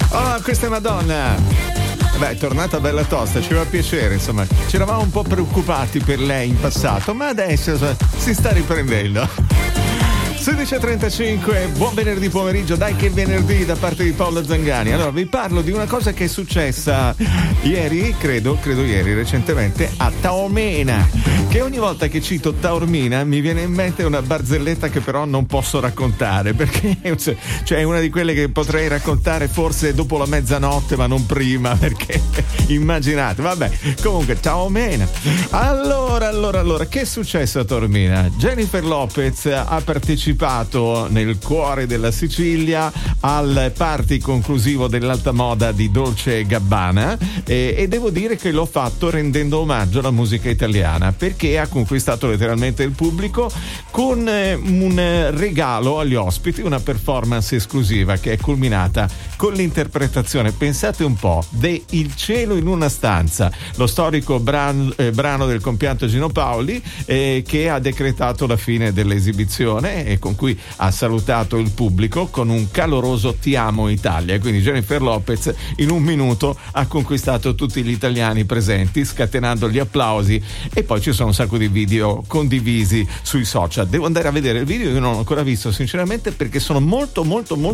Oh, questa è Madonna. Beh, è tornata bella tosta, ci fa piacere, insomma. Ci eravamo un po' preoccupati per lei in passato, ma adesso si sta riprendendo. 16:35, buon venerdì pomeriggio, dai che è venerdì da parte di Paolo Zangani. Allora vi parlo di una cosa che è successa ieri, credo ieri recentemente, a Taormina, che ogni volta che cito Taormina mi viene in mente una barzelletta che però non posso raccontare, perché cioè è una di quelle che potrei raccontare forse dopo la mezzanotte ma non prima, perché immaginate, vabbè, comunque Taormina. Allora, che è successo a Taormina? Jennifer Lopez ha partecipato nel cuore della Sicilia al party conclusivo dell'alta moda di Dolce & Gabbana e devo dire che l'ho fatto rendendo omaggio alla musica italiana, perché ha conquistato letteralmente il pubblico con un regalo agli ospiti, una performance esclusiva che è culminata con l'interpretazione, pensate un po', de Il cielo in una stanza, lo storico brano del compianto Gino Paoli, che ha decretato la fine dell'esibizione e con cui ha salutato il pubblico con un caloroso ti amo Italia. Quindi Jennifer Lopez in un minuto ha conquistato tutti gli italiani presenti, scatenando gli applausi, e poi ci sono un sacco di video condivisi sui social. Devo andare a vedere il video, io non l'ho ancora visto sinceramente, perché sono molto